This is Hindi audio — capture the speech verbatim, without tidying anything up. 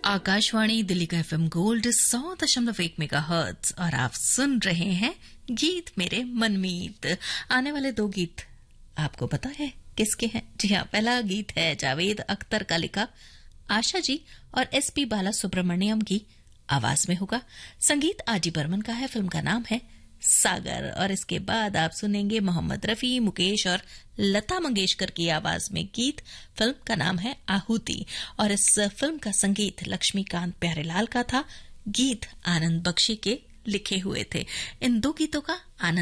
आकाशवाणी दिल्ली का एफएम गोल्ड सौ दशमलव एक मेगा हर्ट्ज और आप सुन रहे हैं गीत मेरे मनमीत। आने वाले दो गीत आपको पता है किसके हैं? जी हाँ, पहला गीत है जावेद अख्तर का लिखा, आशा जी और एसपी बाला सुब्रमण्यम की आवाज में होगा। संगीत आजी बर्मन का है, फिल्म का नाम है सागर। और इसके बाद आप सुनेंगे मोहम्मद रफी, मुकेश और लता मंगेशकर की आवाज में गीत, फिल्म का नाम है आहुति। और इस फिल्म का संगीत लक्ष्मीकांत प्यारेलाल का था, गीत आनंद बख्शी के लिखे हुए थे। इन दो गीतों का आनंद